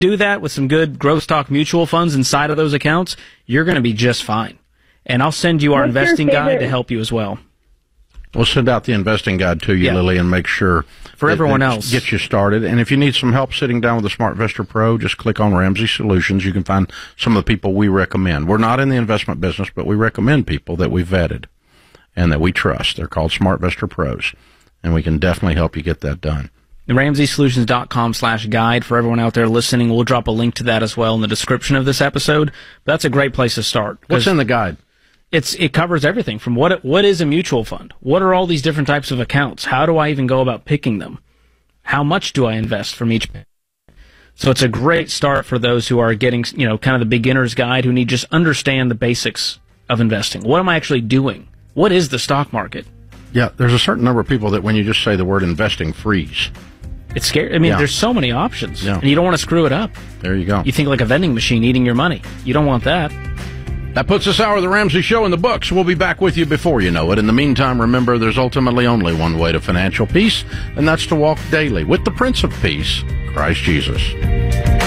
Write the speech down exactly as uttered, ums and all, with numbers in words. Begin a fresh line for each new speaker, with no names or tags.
do that with some good growth stock mutual funds inside of those accounts, you're going to be just fine. And I'll send you our
What's your
investing guide
favorite-
to help you as well.
We'll send out the investing guide to you,
Yeah.
Lily, and make sure
For
that-
everyone
that
else.
Get you started. And if you need some help sitting down with a SmartVestor Pro, just click on Ramsey Solutions. You can find some of the people we recommend. We're not in the investment business, but we recommend people that we vetted and that we trust. They're called SmartVestor Pros, and we can definitely help you get that done.
Ramsey Solutions dot com slash guide for everyone out there listening. We'll drop a link to that as well in the description of this episode. But that's a great place to start.
What's in the guide?
It's it covers everything from what what is a mutual fund? What are all these different types of accounts? How do I even go about picking them? How much do I invest from each? So it's a great start for those who are getting, you know, kind of the beginner's guide, who need just understand the basics of investing. What am I actually doing? What is the stock market?
Yeah, there's a certain number of people that when you just say the word investing, freeze.
It's scary. I mean,
Yeah.
there's so many options,
Yeah.
and you don't want to screw it up.
There you go.
You think like a vending machine eating your money. You don't want that.
That puts this hour of the Ramsey Show in the books. We'll be back with you before you know it. In the meantime, remember, there's ultimately only one way to financial peace, and that's to walk daily with the Prince of Peace, Christ Jesus.